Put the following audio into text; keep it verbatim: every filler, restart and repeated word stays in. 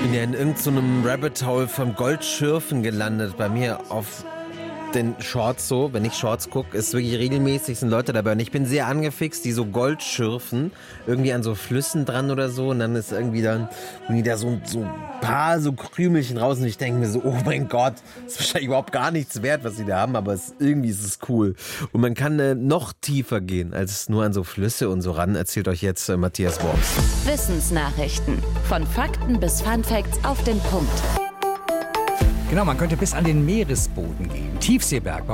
bin ja in irgendeinem so Rabbit Hole vom Goldschürfen gelandet, bei mir auf den Shorts so, wenn ich Shorts gucke, ist wirklich regelmäßig, sind Leute dabei und ich bin sehr angefixt, die so Gold schürfen, irgendwie an so Flüssen dran oder so und dann ist irgendwie dann irgendwie da so, so ein paar so Krümelchen raus und ich denke mir so, oh mein Gott, das ist wahrscheinlich überhaupt gar nichts wert, was sie da haben, aber es, irgendwie ist es cool. Und man kann äh, noch tiefer gehen, als nur an so Flüsse und so ran, erzählt euch jetzt äh, Matthias Worms. Wissensnachrichten. Von Fakten bis Funfacts auf den Punkt. Genau, man könnte bis an den Meeresboden gehen. Tiefseebergbau